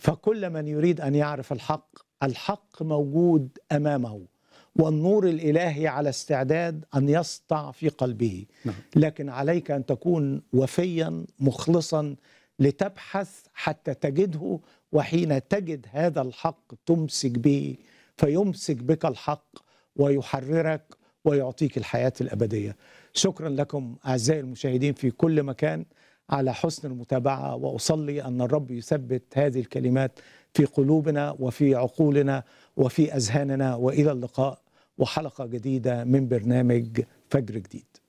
فكل من يريد أن يعرف الحق، الحق موجود أمامه، والنور الإلهي على استعداد أن يسطع في قلبه. نعم. لكن عليك أن تكون وفيا مخلصا لتبحث حتى تجده، وحين تجد هذا الحق تمسك به، فيمسك بك الحق ويحررك ويعطيك الحياة الأبدية. شكرا لكم أعزائي المشاهدين في كل مكان على حسن المتابعة، وأصلي أن الرب يثبت هذه الكلمات في قلوبنا وفي عقولنا وفي أذهاننا. وإلى اللقاء وحلقة جديدة من برنامج فجر جديد.